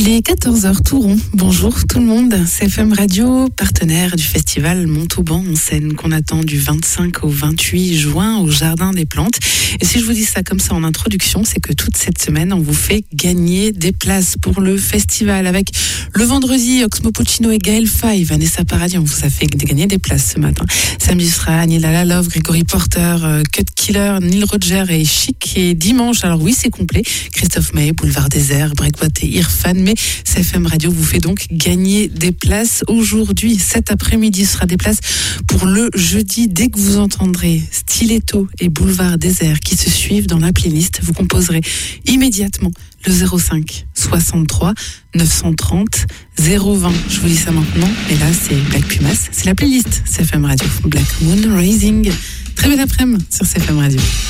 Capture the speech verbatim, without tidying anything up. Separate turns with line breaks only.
Il est quatorze heures tout rond. Bonjour tout le monde. C F M Radio, partenaire du festival Montauban en scène qu'on attend du vingt-cinq au vingt-huit juin au Jardin des Plantes. Et si je vous dis ça comme ça en introduction, c'est que toute cette semaine, on vous fait gagner des places pour le festival avec le vendredi Oxmo Puccino et Gaël Faye, Vanessa Paradis. On vous a fait gagner des places ce matin. Samedi sera Anila Lalove, Grégory Porter, Cut Killer, Neil Roger et Chic. Et dimanche, alors oui, c'est complet. Christophe Maé, Boulevard Désert, Breakbot et Irfan. Mais C F M Radio vous fait donc gagner des places aujourd'hui. Cet après-midi, ce sera des places pour le jeudi. Dès que vous entendrez Stiletto et Boulevard Désert qui se suivent dans la playlist, vous composerez immédiatement le zéro cinq soixante-trois neuf cent trente zéro vingt. Je vous dis ça maintenant. Et là, c'est Black Pumas. C'est la playlist C F M Radio. Black Moon Rising. Très belle après-midi sur C F M Radio.